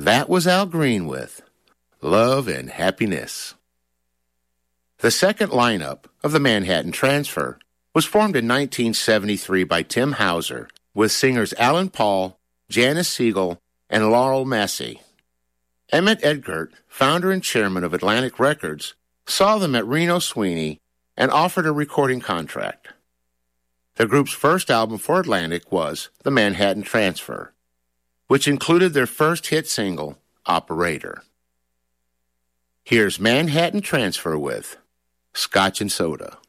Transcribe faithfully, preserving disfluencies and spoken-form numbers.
That was Al Green with Love and Happiness. The second lineup of the Manhattan Transfer was formed in nineteen seventy-three by Tim Hauser with singers Alan Paul, Janice Siegel, and Laurel Massey. Emmett Edgert, founder and chairman of Atlantic Records, saw them at Reno Sweeney and offered a recording contract. The group's first album for Atlantic was The Manhattan Transfer, which included their first hit single, Operator. Here's Manhattan Transfer with Scotch and Soda.